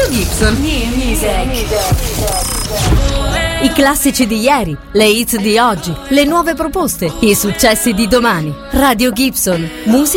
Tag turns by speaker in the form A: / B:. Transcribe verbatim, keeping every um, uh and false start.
A: Radio Gibson. I classici di ieri, le hits di oggi, le nuove proposte, i successi di domani. Radio Gibson, musica